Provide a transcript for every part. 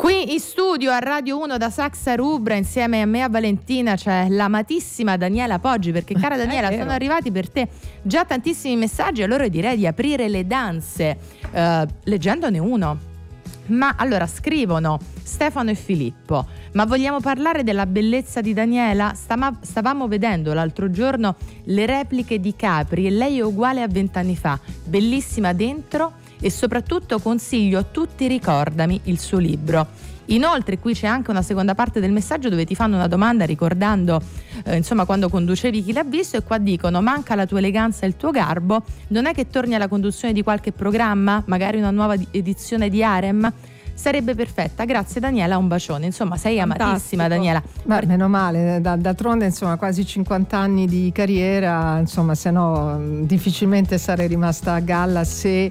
Qui in studio a Radio 1 da Saxa Rubra, insieme a me e a Valentina, c'è l'amatissima Daniela Poggi, perché cara Daniela sono arrivati per te già tantissimi messaggi, allora direi di aprire le danze leggendone uno. Ma allora scrivono Stefano e Filippo: ma vogliamo parlare della bellezza di Daniela? Stavamo vedendo l'altro giorno le repliche di Capri e lei è uguale a 20 anni fa, bellissima dentro, e soprattutto consiglio a tutti, ricordami, il suo libro. Inoltre qui c'è anche una seconda parte del messaggio dove ti fanno una domanda ricordando insomma quando conducevi Chi l'ha visto, e qua dicono: manca la tua eleganza e il tuo garbo, non è che torni alla conduzione di qualche programma, magari una nuova edizione di Harem? Sarebbe perfetta, grazie Daniela, un bacione. Insomma, sei amatissima, Daniela. Ma meno male, d'altronde insomma quasi 50 anni di carriera, insomma, se no difficilmente sarei rimasta a galla se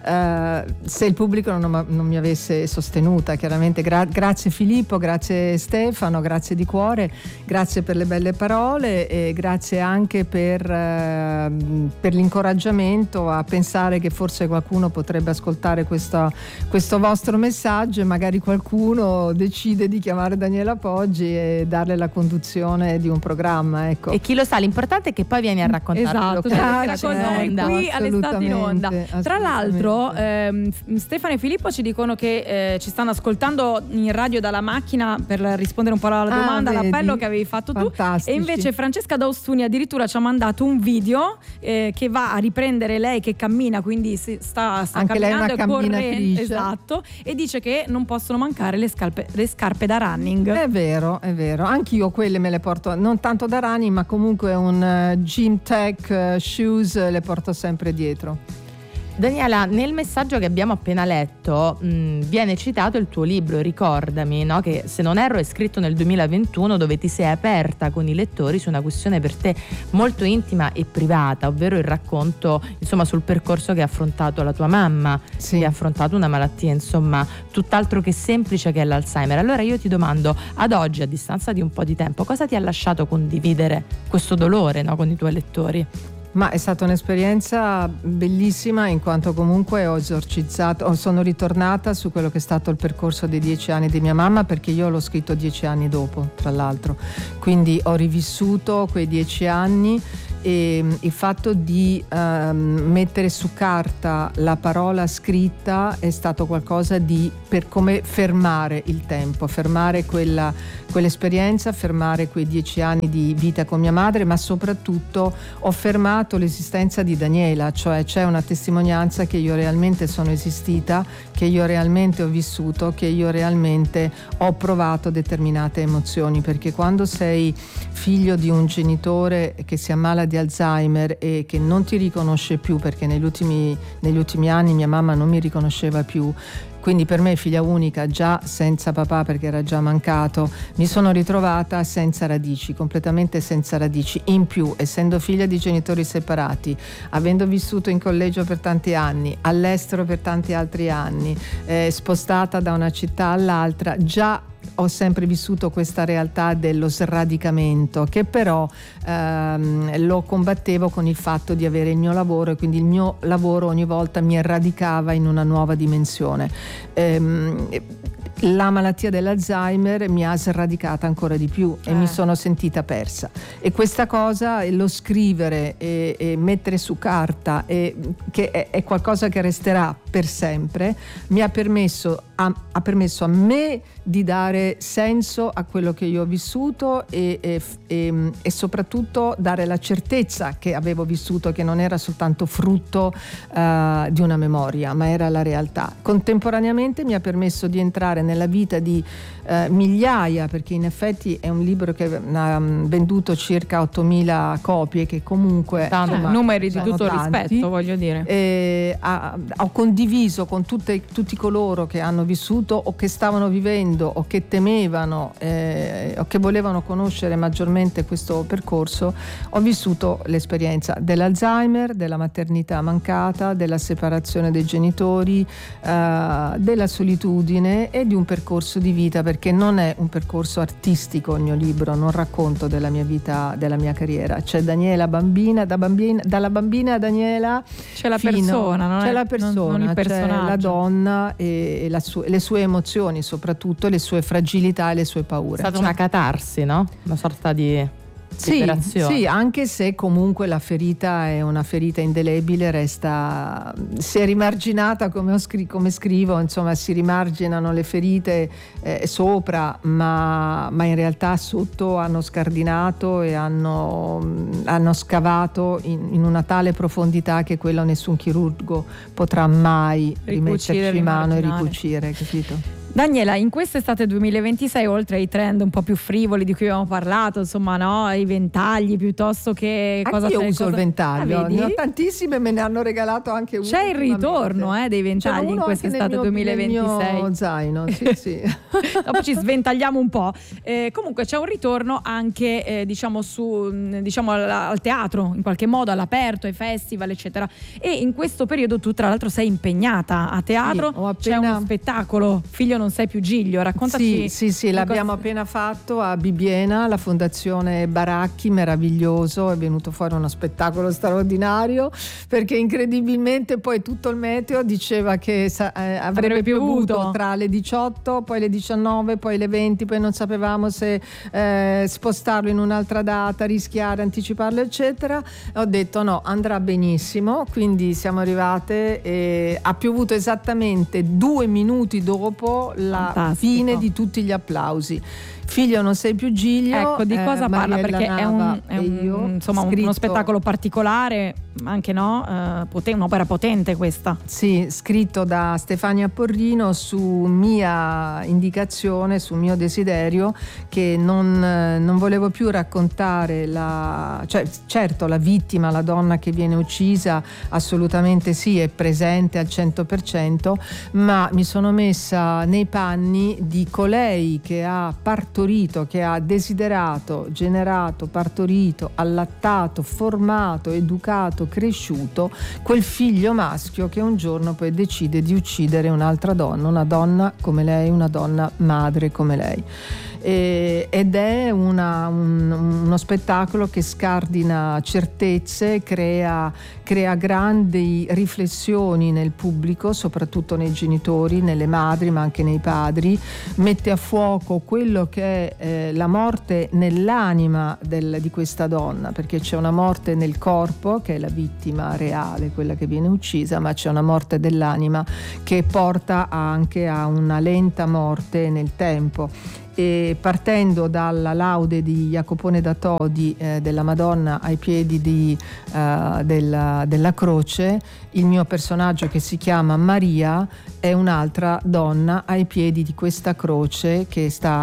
il pubblico non mi avesse sostenuta. Chiaramente grazie Filippo, grazie Stefano, grazie di cuore, grazie per le belle parole e grazie anche per l'incoraggiamento a pensare che forse qualcuno potrebbe ascoltare questo vostro messaggio e magari qualcuno decide di chiamare Daniela Poggi e darle la conduzione di un programma, ecco. E chi lo sa, l'importante è che poi vieni a raccontarlo. Esatto, qui all'estate in onda. Tra l'altro Stefano e Filippo ci dicono che ci stanno ascoltando in radio dalla macchina per rispondere un po' alla domanda, l'appello che avevi fatto fantastici. tu. E invece Francesca D'Austuni addirittura ci ha mandato un video che va a riprendere lei che cammina, quindi sta anche camminando lei e correndo, esatto, e dice che non possono mancare le scarpe da running. È vero, anch'io quelle me le porto, non tanto da running, ma comunque un gym tech shoes le porto sempre dietro. Daniela, nel messaggio che abbiamo appena letto viene citato il tuo libro Ricordami, no? Che se non erro è scritto nel 2021, dove ti sei aperta con i lettori su una questione per te molto intima e privata, ovvero il racconto insomma sul percorso che ha affrontato la tua mamma, che ha affrontato una malattia insomma tutt'altro che semplice, che è l'Alzheimer. Allora io ti domando, ad oggi, a distanza di un po' di tempo, cosa ti ha lasciato condividere questo dolore, no, con i tuoi lettori? Ma è stata un'esperienza bellissima, in quanto comunque sono ritornata su quello che è stato il percorso dei 10 anni di mia mamma, perché io l'ho scritto 10 anni dopo, tra l'altro, quindi ho rivissuto quei 10 anni. E il fatto di mettere su carta la parola scritta è stato qualcosa per come fermare il tempo, fermare quell'esperienza, fermare quei 10 anni di vita con mia madre, ma soprattutto ho fermato l'esistenza di Daniela, cioè c'è una testimonianza che io realmente sono esistita, che io realmente ho vissuto, che io realmente ho provato determinate emozioni, perché quando sei figlio di un genitore che si ammala di Alzheimer e che non ti riconosce più, perché negli ultimi anni mia mamma non mi riconosceva più, quindi per me figlia unica, già senza papà perché era già mancato, mi sono ritrovata senza radici, completamente senza radici. In più, essendo figlia di genitori separati, avendo vissuto in collegio per tanti anni, all'estero per tanti altri anni, spostata da una città all'altra, già ho sempre vissuto questa realtà dello sradicamento, che però lo combattevo con il fatto di avere il mio lavoro, e quindi il mio lavoro ogni volta mi radicava in una nuova dimensione. La malattia dell'Alzheimer mi ha sradicata ancora di più e mi sono sentita persa, e questa cosa, lo scrivere e mettere su carta, che è qualcosa che resterà per sempre, mi ha permesso a me di dare senso a quello che io ho vissuto e soprattutto dare la certezza che avevo vissuto, che non era soltanto frutto di una memoria, ma era la realtà. Contemporaneamente mi ha permesso di entrare nella vita di migliaia, perché in effetti è un libro che ha venduto circa 8.000 copie, che comunque numeri di tutto tanti. Rispetto, voglio dire. Ho condiviso con tutti coloro che hanno vissuto o che stavano vivendo o che temevano o che volevano conoscere maggiormente questo percorso, ho vissuto l'esperienza dell'Alzheimer, della maternità mancata, della separazione dei genitori, della solitudine e di un percorso di vita, perché non è un percorso artistico il mio libro, non racconto della mia vita, della mia carriera. C'è Daniela bambina, dalla bambina a Daniela c'è la persona, c'è la persona, non il personaggio. C'è la donna e le sue emozioni, soprattutto le sue fragilità e le sue paure. È stata una catarsi, no? Una sorta di liberazione. Sì, anche se comunque la ferita è una ferita indelebile, resta, si è rimarginata come scrivo, insomma si rimarginano le ferite sopra, ma in realtà sotto hanno scardinato e hanno scavato in una tale profondità che quello nessun chirurgo potrà mai rimetterci mano e ricucire, capito? Daniela, in quest'estate 2026, oltre ai trend un po' più frivoli di cui abbiamo parlato, insomma, no, i ventagli piuttosto che cosa io uso il ventaglio, ne ho tantissime, me ne hanno regalato anche uno. C'è il ritorno dei ventagli in quest'estate 2026. Nel mio zaino, sì. Dopo ci sventagliamo un po'. Comunque c'è un ritorno anche al teatro, in qualche modo all'aperto, ai festival, eccetera. E in questo periodo tu tra l'altro sei impegnata a teatro, c'è uno spettacolo, Figlio non sei più Giglio, raccontaci. Sì, l'abbiamo appena fatto a Bibbiena, la fondazione Baracchi, meraviglioso, è venuto fuori uno spettacolo straordinario, perché incredibilmente poi tutto il meteo diceva che avrebbe piovuto tra le 18, poi le 19, poi le 20, poi non sapevamo se spostarlo in un'altra data, rischiare, anticiparlo, eccetera. Ho detto no, andrà benissimo, quindi siamo arrivate e ha piovuto esattamente 2 minuti dopo la Fantastico. fine di tutti gli applausi. Figlio non sei più Giglio. Ecco, di cosa parla? Perché è insomma, uno spettacolo particolare, anche un'opera potente questa. Sì, scritto da Stefania Porrino su mia indicazione, su mio desiderio, che non volevo più raccontare certo la vittima, la donna che viene uccisa, assolutamente sì, è presente al 100%, ma mi sono messa nei panni di colei che ha partorito, che ha desiderato, generato, partorito, allattato, formato, educato, cresciuto quel figlio maschio che un giorno poi decide di uccidere un'altra donna, una donna come lei, una donna madre come lei. Ed è uno spettacolo che scardina certezze, crea grandi riflessioni nel pubblico, soprattutto nei genitori, nelle madri, ma anche nei padri, mette a fuoco quello che è la morte nell'anima di questa donna, perché c'è una morte nel corpo, che è la vittima reale, quella che viene uccisa, ma c'è una morte dell'anima che porta anche a una lenta morte nel tempo. E partendo dalla laude di Jacopone da Todi della Madonna ai piedi della croce, il mio personaggio, che si chiama Maria, è un'altra donna ai piedi di questa croce che sta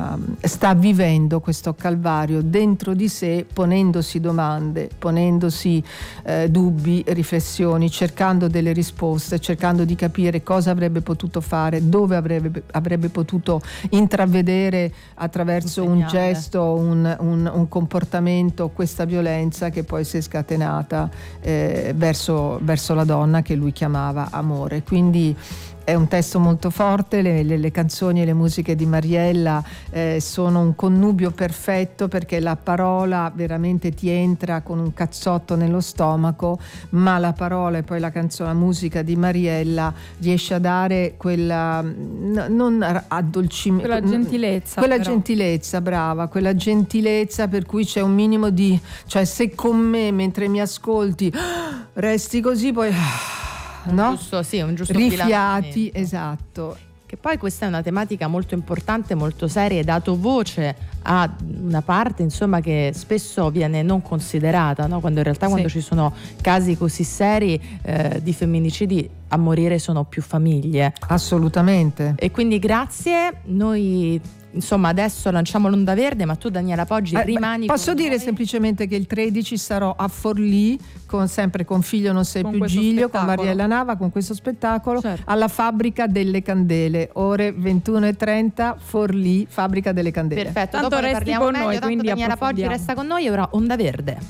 vivendo questo calvario dentro di sé, ponendosi domande, ponendosi dubbi, riflessioni, cercando delle risposte, cercando di capire cosa avrebbe potuto fare, dove avrebbe potuto intravedere attraverso un gesto, un comportamento, questa violenza che poi si è scatenata verso la donna che lui chiamava amore. Quindi è un testo molto forte, le canzoni e le musiche di Mariella sono un connubio perfetto, perché la parola veramente ti entra con un cazzotto nello stomaco, ma la parola e poi la canzone, la musica di Mariella riesce a dare quella non addolcimento, quella gentilezza, gentilezza, brava, quella gentilezza per cui c'è un minimo di, cioè se con me mentre mi ascolti resti così, poi no? Un giusto rifiati, esatto. Che poi questa è una tematica molto importante, molto seria, e dato voce a una parte, insomma, che spesso viene non considerata, no? Quando in realtà quando ci sono casi così seri di femminicidi a morire sono più famiglie. Assolutamente. E quindi grazie, noi insomma adesso lanciamo l'Onda Verde, ma tu Daniela Poggi rimani posso dire noi. Semplicemente che il 13 sarò a Forlì sempre con Figlio non sei più Giglio, con Mariella Nava, con questo spettacolo, certo, alla Fabbrica delle Candele, ore 21:30, Forlì, Fabbrica delle Candele. Perfetto, tanto dopo ne parliamo con meglio, noi, tanto quindi Daniela Poggi resta con noi e ora Onda Verde.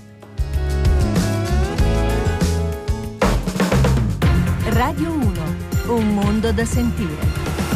Radio 1, un mondo da sentire.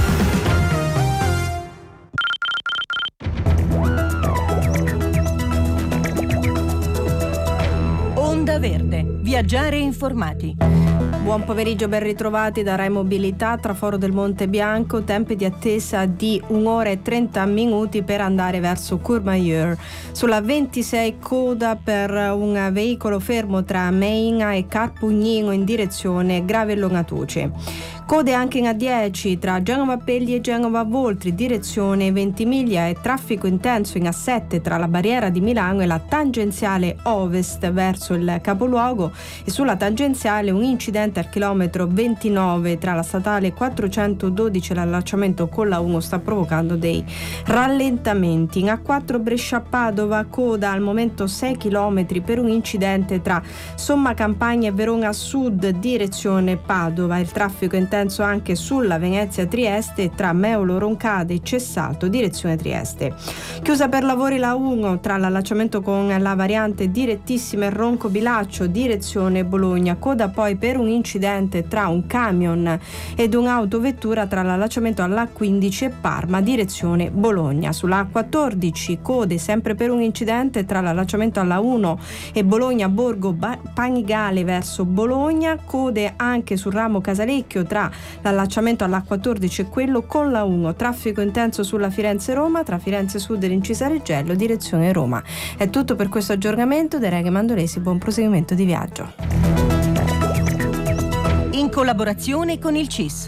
Onda Verde, viaggiare informati. Buon pomeriggio, ben ritrovati da Rai Mobilità. Traforo del Monte Bianco, tempi di attesa di 1 ora e 30 minuti per andare verso Courmayeur. Sulla 26 coda per un veicolo fermo tra Meina e Carpugnino in direzione Gravello-Ngatuce. Code anche in A10 tra Genova Pegli e Genova Voltri, direzione Ventimiglia, e traffico intenso in A7 tra la barriera di Milano e la tangenziale ovest verso il capoluogo, e sulla tangenziale un incidente al chilometro 29 tra la statale 412 e l'allacciamento con la 1 sta provocando dei rallentamenti. In A4 Brescia-Padova, coda al momento 6 km per un incidente tra Somma Campagna e Verona Sud, direzione Padova. Il traffico intenso anche sulla Venezia-Trieste tra Meolo Roncade e Cessalto, direzione Trieste. Chiusa per lavori la 1 tra l'allacciamento con la variante direttissima e Ronco Bilaccio, direzione Bologna. Coda poi per un incidente tra un camion ed un'autovettura tra l'allacciamento alla 15 e Parma, direzione Bologna. Sulla 14 code sempre per un incidente tra l'allacciamento alla 1 e Bologna Borgo Panigale verso Bologna. Code anche sul ramo Casalecchio tra l'allacciamento alla 14 e quello con la 1. Traffico intenso sulla Firenze-Roma tra Firenze Sud e l'Incisa Reggello, direzione Roma. È tutto per questo aggiornamento. Da Reghe Mandolesi, buon proseguimento di viaggio. In collaborazione con il CIS.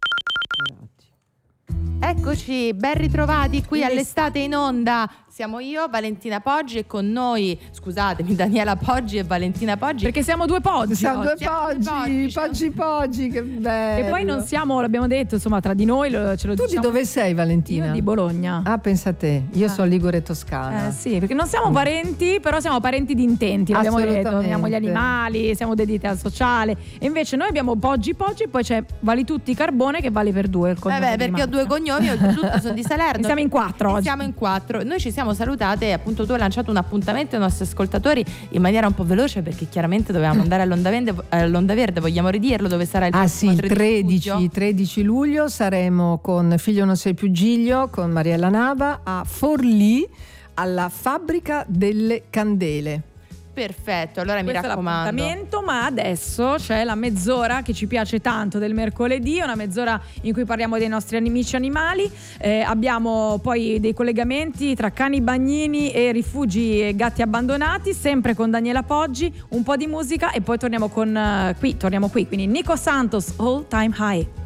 Eccoci, ben ritrovati qui all'Estate in Onda. Siamo io, Valentina Poggi, e con noi, scusatemi, Daniela Poggi e Valentina Poggi. Perché siamo due Poggi. Siamo due Poggi, che bello. E poi non siamo, l'abbiamo detto, insomma, tra di noi ce lo tu diciamo. Tu di dove sei, Valentina? Io di Bologna. Ah, pensa te, io sono ligure toscana. Sì, perché non siamo parenti, però siamo parenti di intenti, l'abbiamo detto. Amiamo gli animali, siamo dediti al sociale. E invece noi abbiamo Poggi, e poi c'è Vali Tutti Carbone, che vale per 2 il cognome. Perché ho 2 cognomi, oltretutto sono di Salerno. Siamo in 4 oggi. Siamo in 4. Noi ci siamo salutate e appunto tu hai lanciato un appuntamento ai nostri ascoltatori in maniera un po' veloce, perché chiaramente dovevamo andare all'Onda Verde. Vogliamo ridirlo dove sarà il prossimo 13 luglio saremo con Figlio non sei più Giglio, con Mariella Nava a Forlì alla Fabbrica delle Candele. Perfetto, allora mi raccomando. Questo è l'appuntamento, ma adesso c'è la mezz'ora che ci piace tanto del mercoledì, una mezz'ora in cui parliamo dei nostri amici animali. Abbiamo poi dei collegamenti tra cani bagnini e rifugi e gatti abbandonati, sempre con Daniela Poggi, un po' di musica e poi torniamo qui, quindi Nico Santos, All Time High.